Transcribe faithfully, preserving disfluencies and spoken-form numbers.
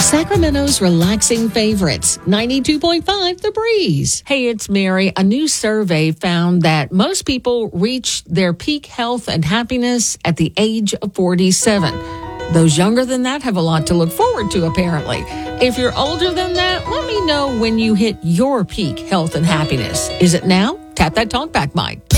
Sacramento's relaxing favorites, ninety-two point five The Breeze. Hey, it's Mary. A new survey found that most people reach their peak health and happiness at the age of forty-seven. Those younger than that have a lot to look forward to, apparently. If you're older than that, let me know when you hit your peak health and happiness. Is it now? Tap that talkback mic.